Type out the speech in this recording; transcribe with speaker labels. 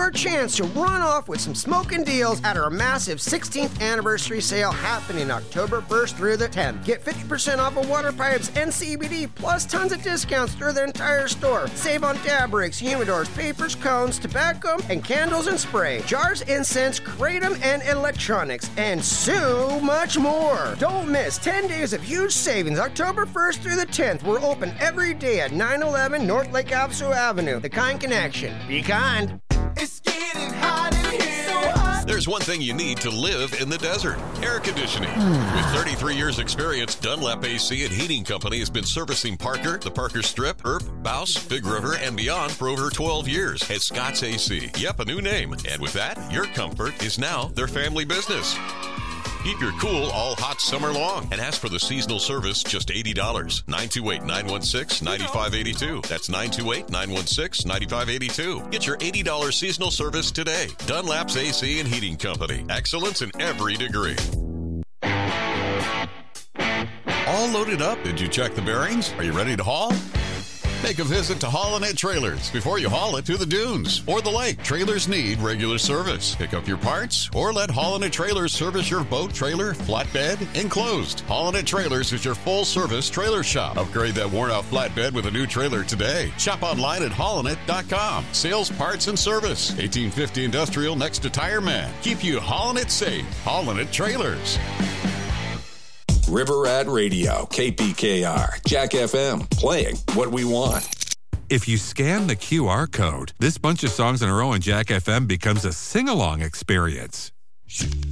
Speaker 1: your chance to run off with some smoking deals at our massive 16th anniversary sale happening October 1st through the 10th. Get 50% off of water pipes and CBD, plus tons of discounts through the entire store. Save on dab rigs, humidors, papers, cones, tobacco, and candles and spray, jars, incense, kratom, and electronics, and so much more. Don't miss 10 days of huge savings October 1st through the 10th. We're open every day at 911 North Lake Havasu Avenue. The Kind Connection. Be kind.
Speaker 2: It's getting hot in here. So hot.
Speaker 3: There's one thing you need to live in the desert: air conditioning. With 33 years experience, Dunlap AC and Heating Company has been servicing Parker, the Parker Strip, Earp, Bouse, Big River, and beyond for over 12 years at Scott's AC. Yep, a new name. And with that, your comfort is now their family business. Keep your cool all hot summer long and ask for the seasonal service, just $80. 928-916-9582. That's 928-916-9582. Get your $80 seasonal service today. Dunlap's AC and Heating Company. Excellence in every degree. All loaded up? Did you check the bearings? Are you ready to haul? Make a visit to Haulinet Trailers before you haul it to the dunes or the lake. Trailers need regular service. Pick up your parts or let Haulinet Trailers service your boat, trailer, flatbed, enclosed. Haulinet Trailers is your full-service trailer shop. Upgrade that worn-out flatbed with a new trailer today. Shop online at Haulinet.com. Sales, parts, and service. 1850 Industrial next to Tire Man. Keep you hauling it safe. Haulinet Trailers.
Speaker 4: River Rat Radio, KPKR, Jack FM, playing what we want.
Speaker 5: If you scan the QR code, this bunch of songs in a row on Jack FM becomes a sing-along experience.